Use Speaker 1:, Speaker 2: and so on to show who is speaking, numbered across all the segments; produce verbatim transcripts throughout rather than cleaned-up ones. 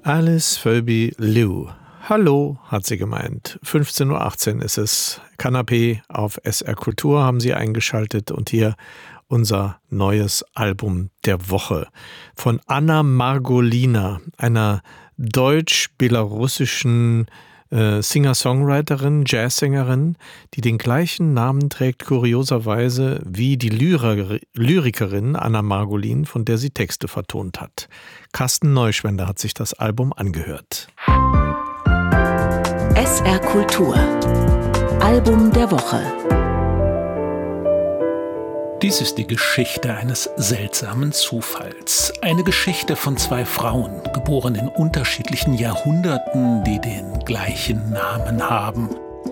Speaker 1: Alice Phoebe Liu. Hallo, hat sie gemeint. fünfzehn Uhr achtzehn ist es. Kanapé auf S R Kultur haben Sie eingeschaltet und hier unser neues Album der Woche von Anna Margolina, einer deutsch-belarussischen äh, Singer-Songwriterin, Jazzsängerin, die den gleichen Namen trägt, kurioserweise, wie die Lyra- Lyrikerin Anna Margolin, von der sie Texte vertont hat. Carsten Neuschwender hat sich das Album angehört.
Speaker 2: S R Kultur. Album der Woche.
Speaker 3: Dies ist die Geschichte eines seltsamen Zufalls. Eine Geschichte von zwei Frauen, geboren in unterschiedlichen Jahrhunderten, die den gleichen Namen haben.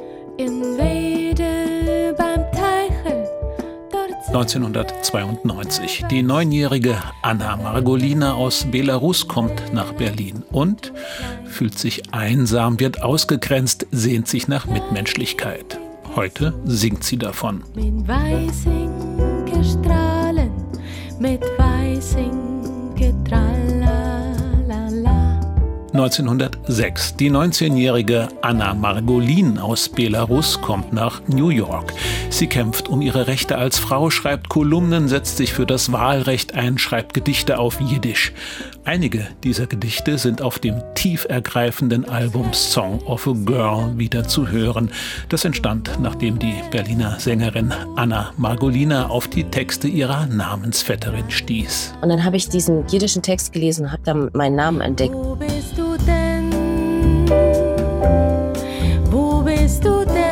Speaker 3: neunzehnhundertzweiundneunzig. Die neunjährige Anna Margolina aus Belarus kommt nach Berlin und fühlt sich einsam, wird ausgegrenzt, sehnt sich nach Mitmenschlichkeit. Heute singt sie davon.
Speaker 4: Mit weißen Strahlen, mit weißen Getralala.
Speaker 3: neunzehnhundertsechs. Die neunzehnjährige Anna Margolin aus Belarus kommt nach New York. Sie kämpft um ihre Rechte als Frau, schreibt Kolumnen, setzt sich für das Wahlrecht ein, schreibt Gedichte auf Jiddisch. Einige dieser Gedichte sind auf dem tief ergreifenden Album Song of a Girl wieder zu hören. Das entstand, nachdem die Berliner Sängerin Anna Margolina auf die Texte ihrer Namensvetterin stieß.
Speaker 5: Und dann habe ich diesen jiddischen Text gelesen und habe dann meinen Namen entdeckt.
Speaker 4: Wo bist du denn? Wo bist du denn?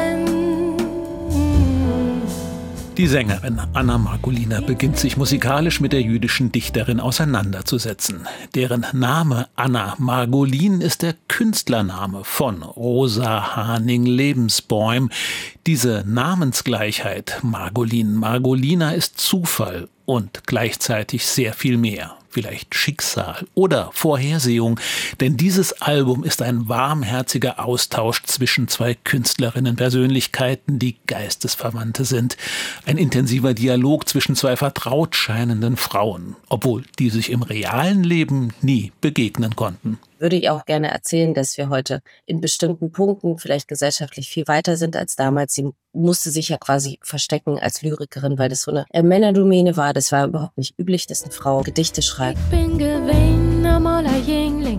Speaker 3: Die Sängerin Anna Margolina beginnt sich musikalisch mit der jüdischen Dichterin auseinanderzusetzen. Deren Name Anna Margolin ist der Künstlername von Rosa Haning-Lebensbäum. Diese Namensgleichheit Margolin, Margolina ist Zufall und gleichzeitig sehr viel mehr. Vielleicht Schicksal oder Vorhersehung, denn dieses Album ist ein warmherziger Austausch zwischen zwei Künstlerinnen-Persönlichkeiten, die Geistesverwandte sind. Ein intensiver Dialog zwischen zwei vertraut scheinenden Frauen, obwohl die sich im realen Leben nie begegnen konnten.
Speaker 5: Würde ich auch gerne erzählen, dass wir heute in bestimmten Punkten vielleicht gesellschaftlich viel weiter sind als damals. Sie musste sich ja quasi verstecken als Lyrikerin, weil das so eine Männerdomäne war. Das war überhaupt nicht üblich, dass eine Frau Gedichte schreibt.
Speaker 4: Ich bin gewesen einmal ein Jüngling,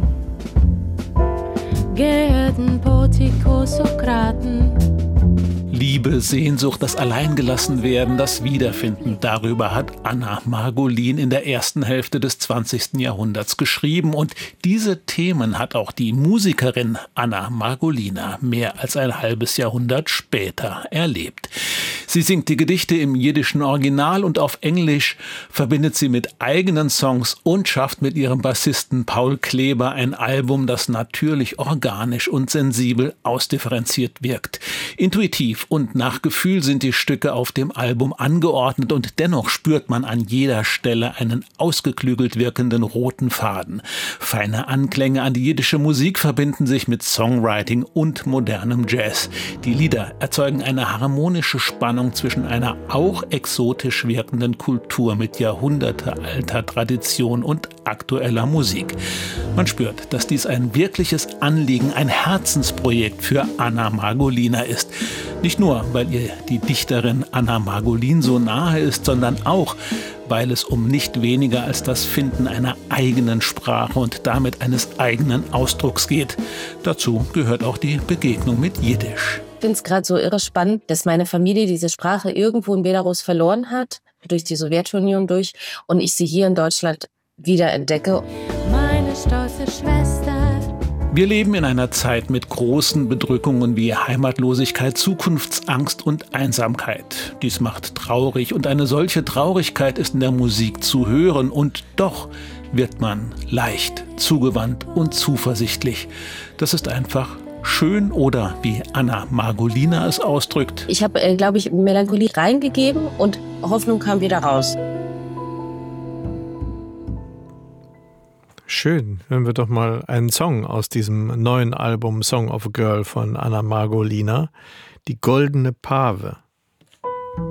Speaker 4: gehörten Portico Sokraten.
Speaker 3: Liebe, Sehnsucht, das Alleingelassenwerden, das Wiederfinden, darüber hat Anna Margolin in der ersten Hälfte des zwanzigsten Jahrhunderts geschrieben. Und diese Themen hat auch die Musikerin Anna Margolina mehr als ein halbes Jahrhundert später erlebt. Sie singt die Gedichte im jiddischen Original und auf Englisch, verbindet sie mit eigenen Songs und schafft mit ihrem Bassisten Paul Kleber ein Album, das natürlich organisch und sensibel ausdifferenziert wirkt. Intuitiv und nach Gefühl sind die Stücke auf dem Album angeordnet und dennoch spürt man an jeder Stelle einen ausgeklügelt wirkenden roten Faden. Feine Anklänge an die jiddische Musik verbinden sich mit Songwriting und modernem Jazz. Die Lieder erzeugen eine harmonische Spannung zwischen einer auch exotisch wirkenden Kultur mit jahrhundertealter Tradition und aktueller Musik. Man spürt, dass dies ein wirkliches Anliegen, ein Herzensprojekt für Anna Margolina ist. Nicht nur, weil ihr die Dichterin Anna Margolin so nahe ist, sondern auch, weil es um nicht weniger als das Finden einer eigenen Sprache und damit eines eigenen Ausdrucks geht. Dazu gehört auch die Begegnung mit Jiddisch.
Speaker 5: Ich finde es gerade so irre spannend, dass meine Familie diese Sprache irgendwo in Belarus verloren hat, durch die Sowjetunion durch, und ich sie hier in Deutschland wieder entdecke.
Speaker 4: Meine stolze Schwester.
Speaker 3: Wir leben in einer Zeit mit großen Bedrückungen wie Heimatlosigkeit, Zukunftsangst und Einsamkeit. Dies macht traurig und eine solche Traurigkeit ist in der Musik zu hören und doch wird man leicht, zugewandt und zuversichtlich. Das ist einfach schön oder wie Anna Margolina es ausdrückt.
Speaker 5: Ich habe, äh, glaube ich, Melancholie reingegeben und Hoffnung kam wieder raus.
Speaker 1: Schön, hören wir doch mal einen Song aus diesem neuen Album Song of a Girl von Anna Margolina, die Goldene Pave.